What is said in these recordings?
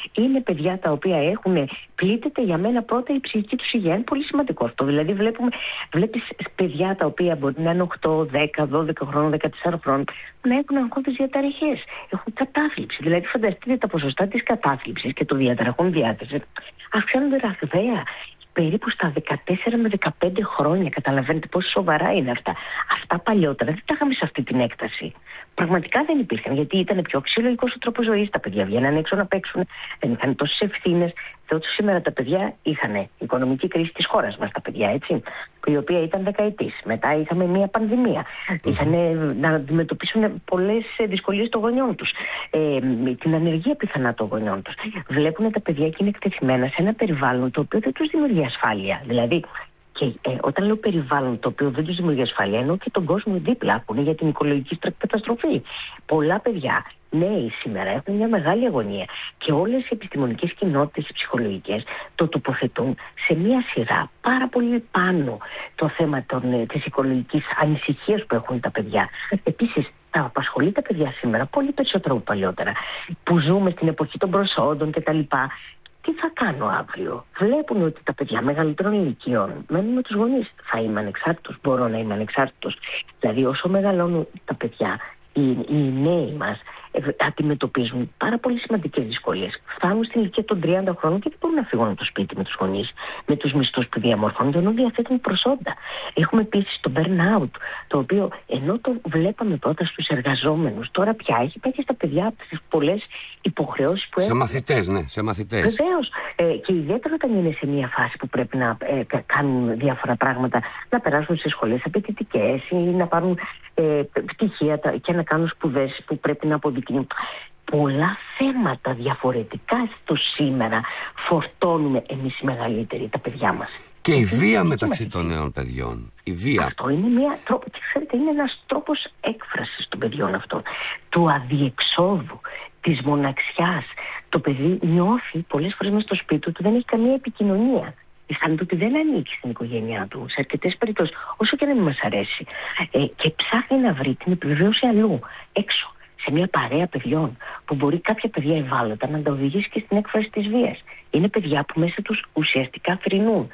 Είναι παιδιά τα οποία πλήττεται για μένα πρώτα η ψυχική τους υγεία. Είναι πολύ σημαντικό αυτό. Δηλαδή, βλέπεις παιδιά τα οποία μπορεί να είναι 8, 10, 12 χρόνων, 14 χρόνων, να έχουν αγχώδεις διαταραχές. Έχουν κατάθλιψη. Δηλαδή, φανταστείτε τα ποσοστά της κατάθλιψης και των διαταραχών διάθεσης αυξάνονται ραγδαία. Περίπου στα 14 με 15 χρόνια. Καταλαβαίνετε πόσο σοβαρά είναι αυτά. Αυτά παλιότερα δεν τα είχαμε σε αυτή την έκταση. Πραγματικά δεν υπήρχαν, γιατί ήταν πιο φυσιολογικός ο τρόπος ζωής. Τα παιδιά βγαίνανε έξω να παίξουν, δεν είχαν τόσες ευθύνες. Διότι σήμερα τα παιδιά είχαν οικονομική κρίση της χώρας μας, τα παιδιά, έτσι, η οποία ήταν δεκαετής. Μετά είχαμε μια πανδημία. Είχαν να αντιμετωπίσουν πολλές δυσκολίες των γονιών τους. Την ανεργία πιθανά των γονιών τους. Βλέπουν τα παιδιά και είναι εκτεθειμένα σε ένα περιβάλλον το οποίο δεν τους δημιουργεί ασφάλεια. Δηλαδή, και όταν λέω περιβάλλον το οποίο δεν τους δημιουργεί ασφάλεια, εννοώ και τον κόσμο δίπλα που είναι για την οικολογική καταστροφή. Πολλά παιδιά, νέοι σήμερα, έχουν μια μεγάλη αγωνία και όλες οι επιστημονικές κοινότητες, οι ψυχολογικές, το τοποθετούν σε μια σειρά πάρα πολύ πάνω το θέμα της οικολογικής ανησυχίας που έχουν τα παιδιά. Επίσης, τα απασχολεί τα παιδιά σήμερα πολύ περισσότερο από παλιότερα, που ζούμε στην εποχή των προσόντων κτλ. Τι θα κάνω αύριο? Βλέπουν ότι τα παιδιά μεγαλύτερων ηλικιών μένουν με τους γονείς. Θα είμαι ανεξάρτητος, μπορώ να είμαι ανεξάρτητος. Δηλαδή, όσο μεγαλώνουν τα παιδιά, οι νέοι μας αντιμετωπίζουν πάρα πολύ σημαντικές δυσκολίες. Φτάνουν στην ηλικία των 30 χρόνων και δεν μπορούν να φύγουν από το σπίτι με τους γονείς, με τους μισθούς που διαμορφώνονται, ενώ διαθέτουν προσόντα. Έχουμε επίσης το burnout, το οποίο ενώ το βλέπαμε πρώτα στους εργαζόμενους, τώρα πια έχει πέσει στα παιδιά από τις πολλές υποχρεώσεις που έχουν. Σε μαθητές, ναι, σε μαθητές. Βεβαίως. Και ιδιαίτερα όταν είναι σε μια φάση που πρέπει να κάνουν διάφορα πράγματα, να περάσουν σε σχολές απαιτητικές ή να πάρουν πτυχία και να κάνουν σπουδές που πρέπει να αποδεικνύουν. Πολλά θέματα διαφορετικά στο σήμερα φορτώνουμε εμείς οι μεγαλύτεροι, τα παιδιά μας. Και η βία μεταξύ των νέων παιδιών. Η βία. Αυτό είναι είναι ένας τρόπος έκφρασης των παιδιών αυτών. Του αδιεξόδου, της μοναξιάς. Το παιδί νιώθει πολλές φορές μες στο σπίτι του ότι δεν έχει καμία επικοινωνία. Αισθάνεται ότι δεν ανήκει στην οικογένειά του, σε αρκετές περιπτώσεις, όσο και να μην μας αρέσει. Και ψάχνει να βρει την επιβεβαίωση αλλού, έξω, σε μια παρέα παιδιών, που μπορεί κάποια παιδιά ευάλωτα να τα οδηγήσει και στην έκφραση της βίας. Είναι παιδιά που μέσα τους ουσιαστικά θρηνούν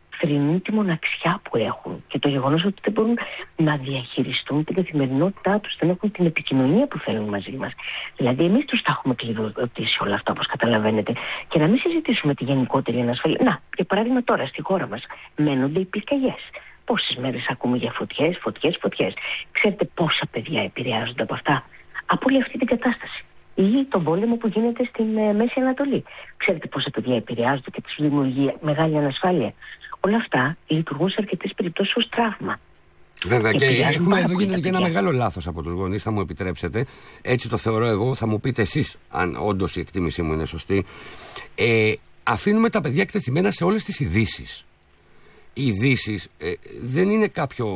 τη μοναξιά που έχουν και το γεγονός ότι δεν μπορούν να διαχειριστούν την καθημερινότητά τους, δεν έχουν την επικοινωνία που θέλουν μαζί μας. Δηλαδή, εμείς τους τα έχουμε κλειδωτήσει όλα αυτά, όπως καταλαβαίνετε, και να μην συζητήσουμε τη γενικότερη ανασφάλεια. Να, για παράδειγμα, τώρα στη χώρα μας μένονται οι πυρκαγιές. Πόσες μέρες ακούμε για φωτιές. Ξέρετε πόσα παιδιά επηρεάζονται από αυτά, από όλη αυτή την κατάσταση? Ή τον πόλεμο που γίνεται στην Μέση Ανατολή. Ξέρετε πόσα παιδιά επηρεάζονται και τους δημιουργεί μεγάλη ανασφάλεια? Όλα αυτά λειτουργούν σε αρκετές περιπτώσεις ως τραύμα. Βέβαια, και εδώ γίνεται και ένα μεγάλο λάθος από τους γονείς, θα μου επιτρέψετε. Έτσι το θεωρώ εγώ, θα μου πείτε εσείς αν όντως η εκτίμησή μου είναι σωστή. Αφήνουμε τα παιδιά εκτεθειμένα σε όλες τις ειδήσεις. Οι ειδήσεις δεν είναι κάποιο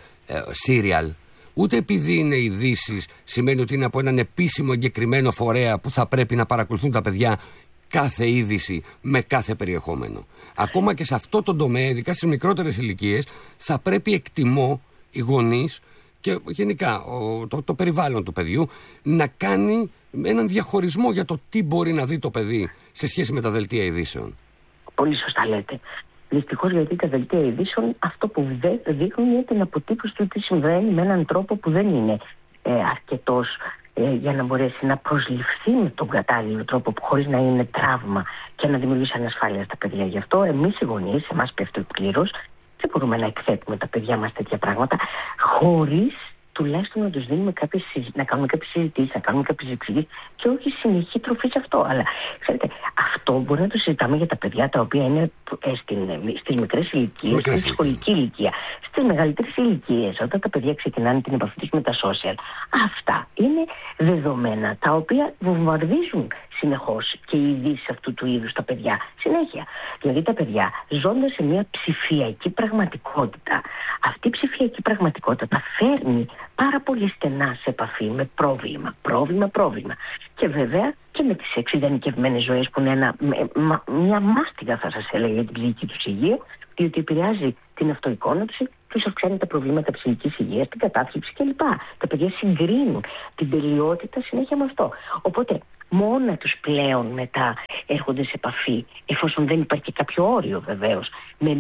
serial. Ούτε επειδή είναι ειδήσεις σημαίνει ότι είναι από έναν επίσημο εγκεκριμένο φορέα που θα πρέπει να παρακολουθούν τα παιδιά κάθε είδηση με κάθε περιεχόμενο. Ακόμα και σε αυτό το τομέα, ειδικά στις μικρότερες ηλικίες, θα πρέπει, εκτιμώ, οι γονείς και γενικά το περιβάλλον του παιδιού να κάνει έναν διαχωρισμό για το τι μπορεί να δει το παιδί σε σχέση με τα δελτία ειδήσεων. Πολύ σωστά λέτε. Δυστυχώς, γιατί τα δελτία ειδήσεων αυτό που δείχνουν είναι την αποτύπωση του τι συμβαίνει με έναν τρόπο που δεν είναι αρκετός για να μπορέσει να προσληφθεί με τον κατάλληλο τρόπο, που χωρίς να είναι τραύμα και να δημιουργήσει ανασφάλεια στα παιδιά. Γι' αυτό εμείς οι γονείς, εμάς πέφτει πλήρως, δεν μπορούμε να εκθέτουμε τα παιδιά μας τέτοια πράγματα χωρίς τουλάχιστον να τους δίνουμε να κάνουμε κάποιες συζητήσεις, να κάνουμε κάποιες εξηγήσεις και όχι συνεχή τροφή σε αυτό. Αλλά ξέρετε, αυτό μπορεί να το συζητάμε για τα παιδιά τα οποία είναι στις μικρές ηλικίες, στην σχολική ηλικία, στις μεγαλύτερες ηλικίες, όταν τα παιδιά ξεκινάνε την επαφή τους με τα social. Αυτά είναι δεδομένα τα οποία βομβαρδίζουν συνεχώς και οι ειδήσεις αυτού του είδους τα παιδιά. Συνέχεια. Δηλαδή τα παιδιά ζώντας σε μια ψηφιακή πραγματικότητα, αυτή η ψηφιακή πραγματικότητα τα φέρνει πάρα πολύ στενά σε επαφή με πρόβλημα. Και βέβαια και με τις εξειδανικευμένες ζωές που είναι μια μάστιγα, θα σας έλεγα, για την ψυχική τους υγεία, διότι επηρεάζει την αυτοεικόνα τους, τους αυξάνει τα προβλήματα ψυχικής υγείας, την κατάθλιψη κλπ. Τα παιδιά συγκρίνουν την τελειότητα συνέχεια με αυτό. Οπότε μόνα τους πλέον μετά έρχονται σε επαφή, εφόσον δεν υπάρχει κάποιο όριο βεβαίως,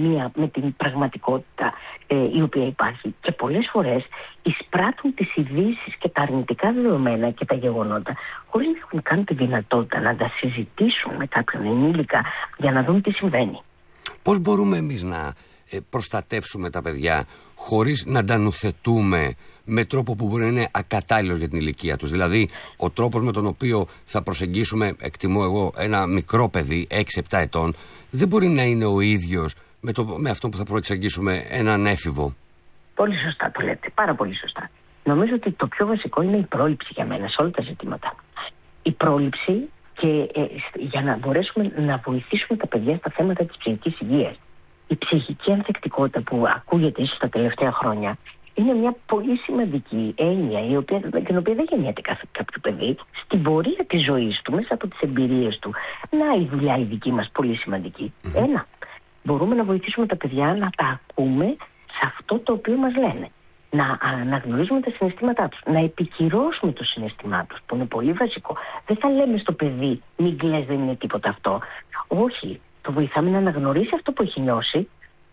με την πραγματικότητα η οποία υπάρχει. Και πολλές φορές εισπράττουν τις ειδήσεις και τα αρνητικά δεδομένα και τα γεγονότα χωρίς να έχουν καν τη δυνατότητα να τα συζητήσουν με κάποιον ενήλικα για να δουν τι συμβαίνει. Πώς μπορούμε εμείς να προστατεύσουμε τα παιδιά χωρίς να τα νουθετούμε με τρόπο που μπορεί να είναι ακατάλληλος για την ηλικία τους? Δηλαδή, ο τρόπος με τον οποίο θα προσεγγίσουμε, εκτιμώ εγώ, ένα μικρό παιδί 6-7 ετών, δεν μπορεί να είναι ο ίδιος με αυτό που θα προεξαγγίσουμε έναν έφηβο. Πολύ σωστά το λέτε, πάρα πολύ σωστά. Νομίζω ότι το πιο βασικό είναι η πρόληψη για μένα σε όλα τα ζητήματα. Η πρόληψη και για να μπορέσουμε να βοηθήσουμε τα παιδιά στα θέματα της ψυχικής υγείας. Η ψυχική ανθεκτικότητα που ακούγεται ίσως τα τελευταία χρόνια είναι μια πολύ σημαντική έννοια την οποία δεν γεννιέται κάποιο παιδί στην πορεία της ζωής του, μέσα από τις εμπειρίες του. Να, η δουλειά η δική μας πολύ σημαντική. Ένα, μπορούμε να βοηθήσουμε τα παιδιά να τα ακούμε σε αυτό το οποίο μας λένε. Να αναγνωρίζουμε τα συναισθήματά τους, να επικυρώσουμε το συναισθημά τους, που είναι πολύ βασικό. Δεν θα λέμε στο παιδί, μην κλαις, δεν είναι τίποτα αυτό. Όχι, το βοηθάμε να αναγνωρίσει αυτό που έχει νιώσει.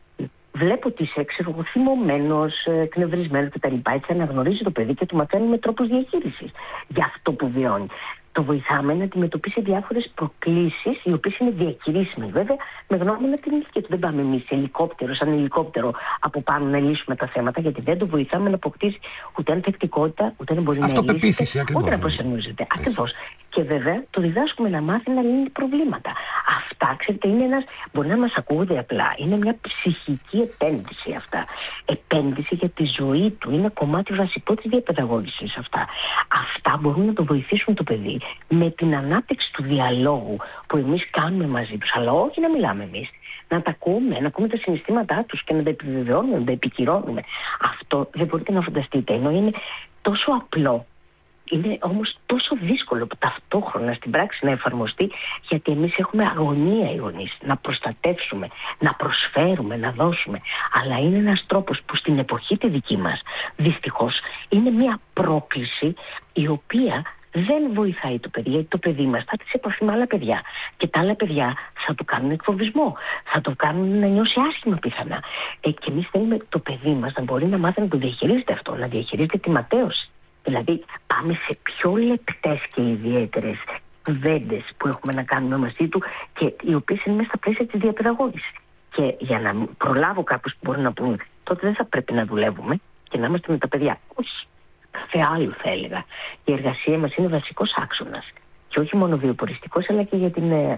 Βλέπω ότι είσαι θυμωμένος, εκνευρισμένος κτλ. Έτσι αναγνωρίζει το παιδί και του μαθαίνουμε τρόπους διαχείρισης για αυτό που βιώνει. Το βοηθάμε να αντιμετωπίσει διάφορες προκλήσεις, οι οποίες είναι διαχειρίσιμες βέβαια, με γνώμονα την ηλικία του. Δεν πάμε εμείς σαν ελικόπτερο από πάνω να λύσουμε τα θέματα, γιατί δεν το βοηθάμε να αποκτήσει ούτε ανθεκτικότητα, ούτε να μπορεί να λύσει, ούτε να προσαρμόζεται. Ακριβώς. Και βέβαια το διδάσκουμε να μάθει να λύνει προβλήματα. Αυτά, ξέρετε, μπορεί να μας ακούγονται απλά. Είναι μια ψυχική επένδυση αυτά. Επένδυση για τη ζωή του. Είναι κομμάτι βασικό της διαπαιδαγώγησης αυτά. Αυτά μπορούν να το βοηθήσουν το παιδί με την ανάπτυξη του διαλόγου που εμείς κάνουμε μαζί τους. Αλλά όχι να μιλάμε εμείς. Να τα ακούμε, να ακούμε τα συναισθήματά τους και να τα επιβεβαιώνουμε, να τα επικυρώνουμε. Αυτό δεν μπορείτε να φανταστείτε. Ενώ είναι τόσο απλό. Είναι όμως τόσο δύσκολο ταυτόχρονα στην πράξη να εφαρμοστεί, γιατί εμείς έχουμε αγωνία οι γονείς να προστατεύσουμε, να προσφέρουμε, να δώσουμε. Αλλά είναι ένας τρόπος που στην εποχή τη δική μας, δυστυχώς, είναι μια πρόκληση η οποία δεν βοηθάει το παιδί, γιατί το παιδί μας θα έρθει σε επαφή με άλλα παιδιά. Και τα άλλα παιδιά θα του κάνουν εκφοβισμό, θα το κάνουν να νιώσει άσχημα πιθανά. Και εμείς θέλουμε το παιδί μας να μπορεί να μάθει να το διαχειρίζεται αυτό, να διαχειρίζεται τη ματέωση. Δηλαδή πάμε σε πιο λεπτές και ιδιαίτερες κουβέντες που έχουμε να κάνουμε μαζί του και οι οποίες είναι μέσα στα πλαίσια της διαπαιδαγώγησης. Και για να προλάβω κάποιους που μπορούν να πούν, τότε δεν θα πρέπει να δουλεύουμε και να είμαστε με τα παιδιά. Όχι, κάθε άλλο θα έλεγα. Η εργασία μας είναι βασικός άξονας. Και όχι μόνο βιοποριστικός, αλλά και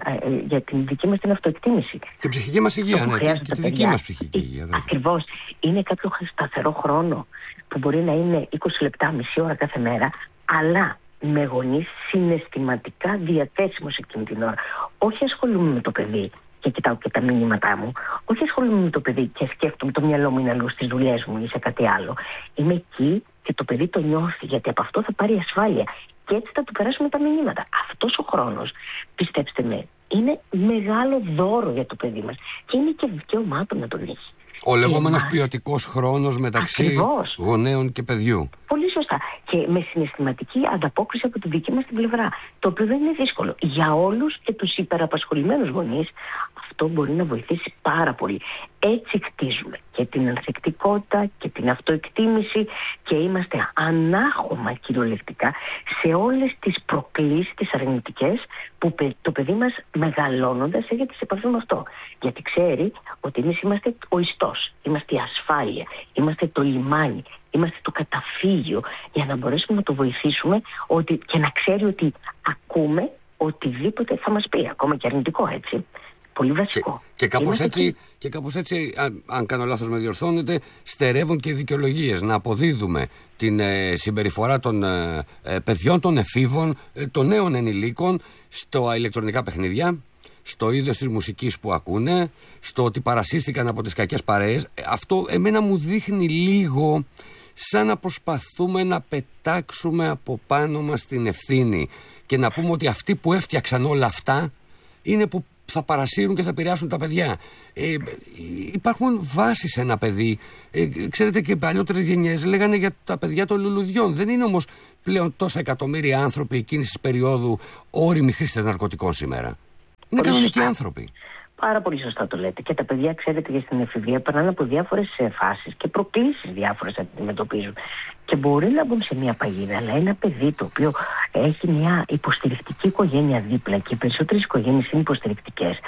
για την δική μας την αυτοεκτίμηση. Την ψυχική μας υγεία, ναι, και τη δική μας ψυχική υγεία. Ακριβώς. Είναι κάποιο σταθερό χρόνο που μπορεί να είναι 20 λεπτά, μισή ώρα κάθε μέρα, αλλά με γονείς συναισθηματικά διαθέσιμος εκείνη την ώρα. Όχι ασχολούμαι με το παιδί και κοιτάω και τα μηνύματά μου. Όχι ασχολούμαι με το παιδί και σκέφτομαι, το μυαλό μου είναι αλλού στις δουλειές μου ή σε κάτι άλλο. Είμαι εκεί και το παιδί το νιώθει, γιατί από αυτό θα πάρει ασφάλεια. Και έτσι θα του περάσουμε τα μηνύματα. Αυτός ο χρόνος, πιστέψτε με, είναι μεγάλο δώρο για το παιδί μας. Και είναι και δικαίωμά του να τον έχει. Ο λεγόμενος ποιοτικός χρόνος μεταξύ γονέων και παιδιού. Πολύ σωστά. Και με συναισθηματική ανταπόκριση από τη δική μας την πλευρά. Το οποίο δεν είναι δύσκολο. Για όλους και τους υπεραπασχολημένους γονείς αυτό μπορεί να βοηθήσει πάρα πολύ. Έτσι χτίζουμε και την ανθεκτικότητα και την αυτοεκτίμηση και είμαστε ανάχωμα κυριολεκτικά σε όλες τις προκλήσεις, τις αρνητικές που το παιδί μας μεγαλώνοντας έρχεται σε επαφή με αυτό. Γιατί ξέρει ότι εμείς είμαστε ο ιστός, είμαστε η ασφάλεια, είμαστε το λιμάνι, είμαστε το καταφύγιο για να μπορέσουμε να το βοηθήσουμε και να ξέρει ότι ακούμε οτιδήποτε θα μας πει, ακόμα και αρνητικό, έτσι. Πολύ βασικό. Και κάπως έτσι, αν κάνω λάθος με διορθώνετε, στερεύουν και οι δικαιολογίες. Να αποδίδουμε την συμπεριφορά των παιδιών, των εφήβων, των νέων ενηλίκων στα ηλεκτρονικά παιχνίδια, στο είδος της μουσικής που ακούνε, στο ότι παρασύρθηκαν από τις κακές παρέες. Αυτό εμένα μου δείχνει λίγο σαν να προσπαθούμε να πετάξουμε από πάνω μας την ευθύνη και να πούμε ότι αυτοί που έφτιαξαν όλα αυτά είναι που θα παρασύρουν και θα επηρεάσουν τα παιδιά. Υπάρχουν βάσεις σε ένα παιδί. Ξέρετε, και παλιότερες γενιές λέγανε για τα παιδιά των λουλουδιών. Δεν είναι όμως πλέον τόσα εκατομμύρια άνθρωποι εκείνης της περίοδου όριμοι χρήστες ναρκωτικών σήμερα. Είναι κανονικοί άνθρωποι. Πάρα πολύ σωστά το λέτε. Και τα παιδιά, ξέρετε, και στην εφηβεία περνάνε από διάφορες φάσεις και προκλήσεις διάφορες να αντιμετωπίζουν. Και μπορεί να μπουν σε μια παγίδα, αλλά ένα παιδί το οποίο έχει μια υποστηρικτική οικογένεια δίπλα και οι περισσότερες οικογένειες είναι υποστηρικτικές,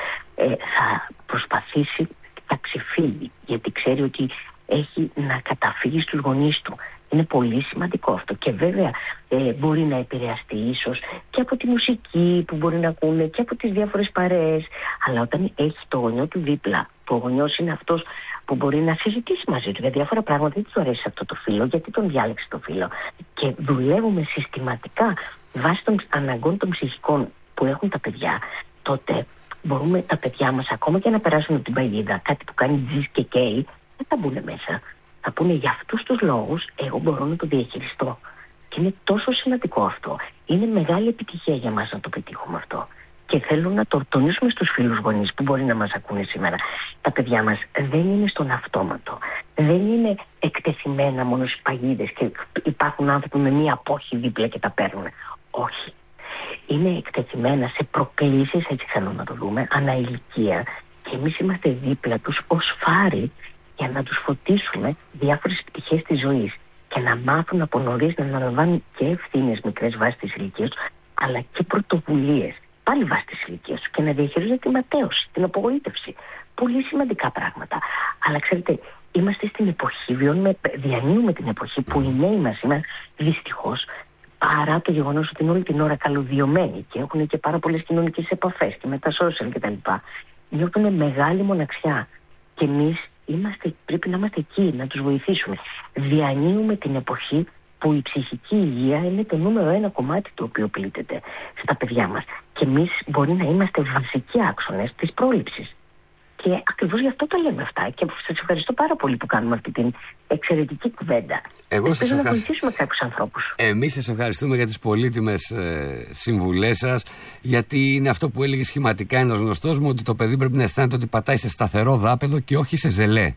θα προσπαθήσει να ξεφύγει, γιατί ξέρει ότι έχει να καταφύγει στους γονείς του. Είναι πολύ σημαντικό αυτό. Και βέβαια μπορεί να επηρεαστεί ίσως και από τη μουσική που μπορεί να ακούνε και από τις διάφορες παρέες. Αλλά όταν έχει το γονιό του δίπλα, που ο γονιός είναι αυτός που μπορεί να συζητήσει μαζί του για διάφορα πράγματα, δεν του αρέσει αυτό το φύλο, γιατί τον διάλεξε το φύλο. Και δουλεύουμε συστηματικά βάσει των αναγκών των ψυχικών που έχουν τα παιδιά, τότε μπορούμε τα παιδιά μας ακόμα και να περάσουν από την παγίδα, κάτι που κάνει τζις και καίει, δεν θα μπουν μέσα. Θα πούνε για αυτούς τους λόγους εγώ μπορώ να το διαχειριστώ. Και είναι τόσο σημαντικό αυτό. Είναι μεγάλη επιτυχία για μας να το πετύχουμε αυτό. Και θέλω να το τονίσουμε στους φίλους γονείς που μπορεί να μας ακούνε σήμερα. Τα παιδιά μας δεν είναι στον αυτόματο. Δεν είναι εκτεθειμένα μόνο στις παγίδες και υπάρχουν άνθρωποι με μία απόχη δίπλα και τα παίρνουν. Όχι. Είναι εκτεθειμένα σε προκλήσεις, έτσι θέλω να το δούμε, ανά ηλικία. Και εμείς είμαστε δίπλα τους ως φάροι για να τους φωτίσουμε διάφορες πτυχές της ζωής και να μάθουν από νωρίς να αναλαμβάνουν και ευθύνες μικρές βάσει της ηλικίας τους, αλλά και πρωτοβουλίες πάλι βάσει της ηλικίας τους και να διαχειρίζονται τη ματέωση, την απογοήτευση. Πολύ σημαντικά πράγματα. Αλλά ξέρετε, είμαστε στην εποχή, διανύουμε την εποχή που οι νέοι μας σήμερα δυστυχώς, παρά το γεγονός ότι είναι όλη την ώρα καλωδιωμένοι και έχουν και πάρα πολλές κοινωνικές επαφές και με τα social κτλ., νιώθουν μεγάλη μοναξιά. Και εμείς πρέπει να είμαστε εκεί, να τους βοηθήσουμε. Διανύουμε την εποχή που η ψυχική υγεία είναι το νούμερο ένα κομμάτι το οποίο πλήττεται στα παιδιά μας. Και εμείς μπορεί να είμαστε βασικοί άξονες της πρόληψης. Και ακριβώς γι' αυτό τα λέμε αυτά. Και σας ευχαριστώ πάρα πολύ που κάνουμε αυτή την εξαιρετική κουβέντα. Ελπίζω να βοηθήσουμε κάποιους ανθρώπους. Εμείς σας ευχαριστούμε για τις πολύτιμες συμβουλές σας, γιατί είναι αυτό που έλεγε σχηματικά ένας γνωστός μου, ότι το παιδί πρέπει να αισθάνεται ότι πατάει σε σταθερό δάπεδο και όχι σε ζελέ.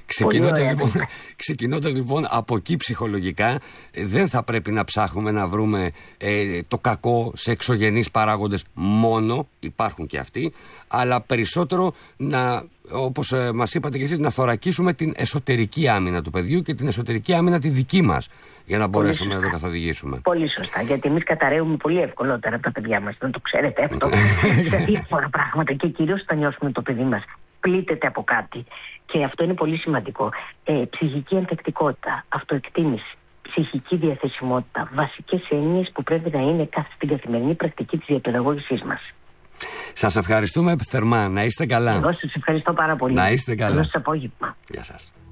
Ξεκινώντας λοιπόν από εκεί ψυχολογικά, δεν θα πρέπει να ψάχνουμε να βρούμε το κακό σε εξωγενείς παράγοντες μόνο, υπάρχουν και αυτοί, αλλά περισσότερο όπως μας είπατε και εσείς, να θωρακίσουμε την εσωτερική άμυνα του παιδιού και την εσωτερική άμυνα τη δική μας, για να μπορέσουμε να το καθοδηγήσουμε. Πολύ σωστά, γιατί εμείς καταραίουμε πολύ ευκολότερα από τα παιδιά μας, να το ξέρετε αυτό, σε διάφορα πράγματα, και κυρίως όταν νιώσουμε το παιδί μας πλήττεται από κάτι. Και αυτό είναι πολύ σημαντικό. Ψυχική ανθεκτικότητα, αυτοεκτίμηση, ψυχική διαθεσιμότητα, βασικές έννοιες που πρέπει να είναι στην καθημερινή πρακτική της διαπαιδαγώγησής μας. Σας ευχαριστούμε θερμά. Να είστε καλά. Εγώ σας ευχαριστώ πάρα πολύ. Να είστε καλά. Καλό σας απόγευμα. Γεια σας.